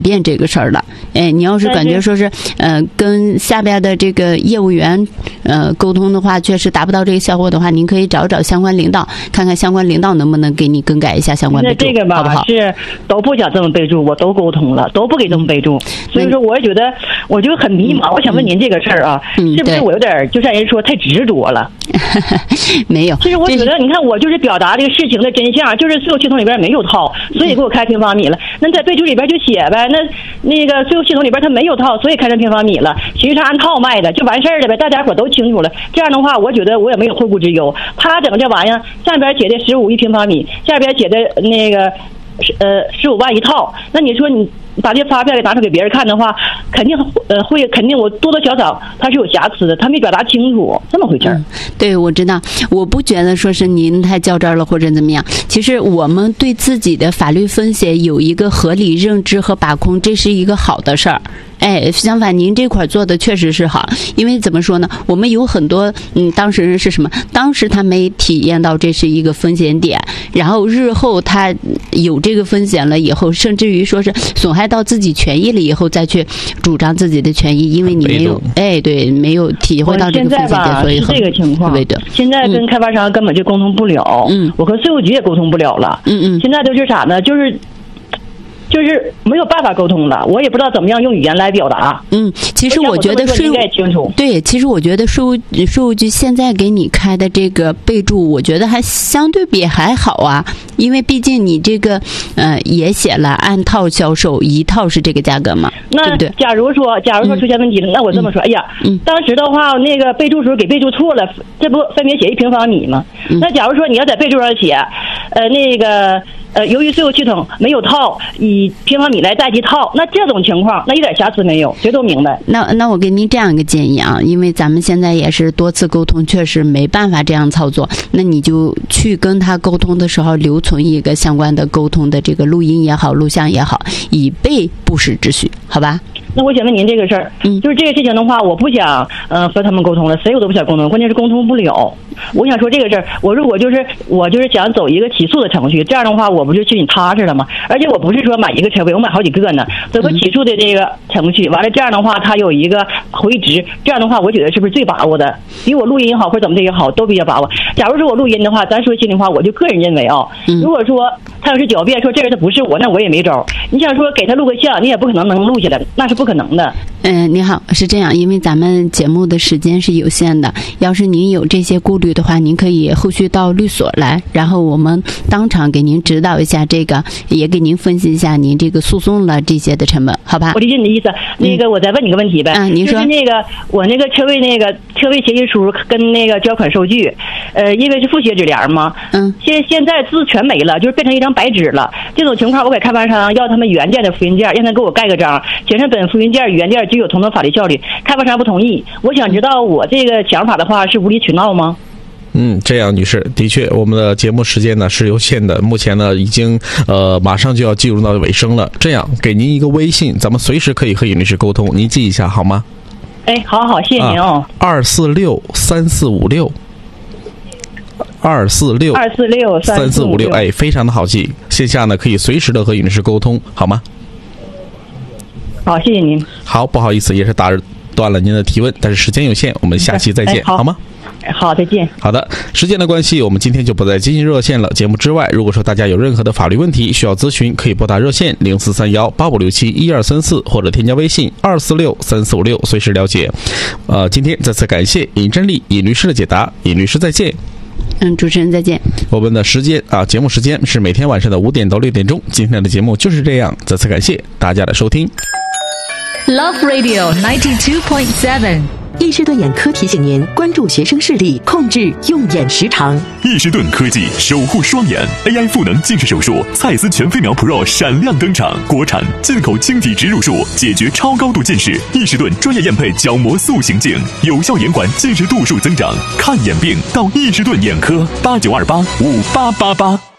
变这个事儿了。你要是感觉说是跟下边的这个业务员沟通的话，确实达不到这个效果的话，您可以找找相关领导，看看相关领导能不能给你更改一下相关备注， 这个吧， 好不好？ 是都不想这么备注，我都沟通了，都不给这么备注，所以说我觉得我就很迷茫。我想问您这个事儿啊，是不是我有点就像人说太执着了？ 没有， 其实我觉得，你看我就是表达这个事情的真相，就是税务系统里边没有套，所以给我开平方米了。那在备注里边就写呗，那个税务系统里边它没有套，所以开成平方米了。其实它按套卖的就完事儿了呗，大家伙都清楚了。这样的话，我觉得我也没有后顾之忧。他整这玩意儿，上边写的15亿平方米，下边写的那个15万一套，那你说你把这发票给拿出给别人看的话，肯定我多多少少它是有瑕疵的，他没表达清楚，这么回事儿。 对，我知道，我不觉得说是您太较真儿了或者怎么样。其实我们对自己的法律风险有一个合理认知和把控，这是一个好的事儿。相反，您这块做的确实是好，因为怎么说呢？我们有很多当事人是什么？当时他没体验到这是一个风险点，然后日后他有这个风险了以后，甚至于说是损害到自己权益了以后，再去主张自己的权益，因为你没有对，没有体会到这个风险点，所以是这个情况。 对的。 现在跟开发商根本就沟通不了，我和税务局也沟通不了了。现在都是啥呢？就是没有办法沟通了，我也不知道怎么样用语言来表达。 其实我觉得税务对，其实我觉得税务局现在给你开的这个备注，我觉得还相对比还好啊，因为毕竟你这个也写了按套销售，一套是这个价格嘛，对不对？ 假如说出现问题了，那我这么说，哎呀，当时的话那个备注时候给备注错了，这不分别写1平方米吗？那假如说你要在备注上写，由于税务系统没有套，以平方米来代替套，那这种情况，那一点瑕疵没有，谁都明白。 那我给您这样一个建议啊，因为咱们现在也是多次沟通，确实没办法这样操作，那你就去跟他沟通的时候留存一个相关的沟通的这个录音也好，录像也好，以备不时之需，好吧？ 那我想问您这个事儿，就是这个事情的话，我不想和他们沟通了，谁我都不想沟通，关键是沟通不了。我想说这个事儿，我就是想走一个起诉的程序，这样的话我不就心里踏实了吗？而且我不是说买一个车位，我买好几个呢，走个起诉的这个程序，完了这样的话它有一个回执，这样的话我觉得是不是最把握的？比我录音好或者怎么的也好，都比较把握。假如说我录音的话，咱说心里话，我就个人认为啊，如果说他要是狡辩说这人他不是我，那我也没招。你想说给他录个像，你也不可能录下来，那是不可能的。 你好，是这样，因为咱们节目的时间是有限的，要是您有这些顾虑的话，您可以后续到律所来，然后我们当场给您指导一下这个，也给您分析一下您这个诉讼了这些的成本，好吧？ 我理解你的意思。那个我再问你个问题呗。 您说。 就是那个我那个车位协议书跟那个交款收据，因为是复写纸联嘛，现在字全没了，就是变成一张白纸了。这种情况，我给开发商要他们原件的复印件，让他给我盖个章，写上本复印件原件具有同等法律效力。开发商不同意，我想知道我这个想法的话是无理取闹吗？ 这样，女士，的确，我们的节目时间呢是有限的，目前呢已经马上就要进入到尾声了。这样，给您一个微信，咱们随时可以和尹律师沟通，您记一下好吗？ 好，谢谢您哦。 2463456。2463456，非常的好记。线下呢可以随时的和尹律师沟通，好吗？ 好，谢谢您。 好，不好意思，也是打断了您的提问，但是时间有限，我们下期再见，好吗？ 好，再见。 好的，时间的关系，我们今天就不再接进热线了。节目之外，如果说大家有任何的法律问题需要咨询，可以拨打热线043185671234，或者添加微信2463456，随时了解。今天再次感谢尹真丽尹律师的解答，尹律师再见。 主持人再见。 我们的时间节目时间是每天晚上的5点到6点钟。今天的节目就是这样，再次感谢大家的收听。 Love Radio 92.7。 易士顿眼科提醒您关注学生视力，控制用眼时长。 易士顿科技守护双眼 AI 赋能近视手术，蔡司全飞秒 Pro 闪亮登场，国产进口晶体植入术，解决超高度近视。易士顿专业验配角膜塑形镜，有效延缓近视度数增长。看眼病到易士顿眼科，89285888。